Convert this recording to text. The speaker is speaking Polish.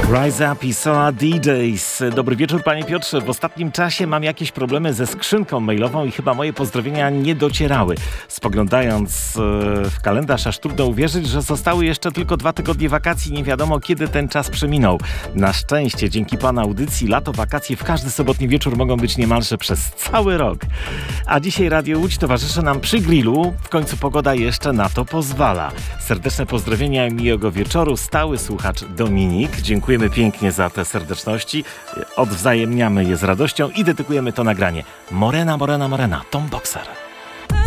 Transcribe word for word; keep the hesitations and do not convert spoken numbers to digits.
Rise Up i Soa D Js. Dobry wieczór, panie Piotrze. W ostatnim czasie mam jakieś problemy ze skrzynką mailową i chyba moje pozdrowienia nie docierały. Spoglądając w kalendarz, aż trudno uwierzyć, że zostały jeszcze tylko dwa tygodnie wakacji. Nie wiadomo, kiedy ten czas przeminął. Na szczęście, dzięki pana audycji, lato, wakacje w każdy sobotni wieczór mogą być niemalże przez cały rok. A dzisiaj Radio Łódź towarzyszy nam przy grillu. W końcu pogoda jeszcze na to pozwala. Serdeczne pozdrowienia i miłego wieczoru. Stały słuchacz Dominik. Dziękujemy pięknie za te serdeczności. Odwzajemniamy je z radością i dedykujemy to nagranie. Morena, Morena, Morena, Tom Boxer.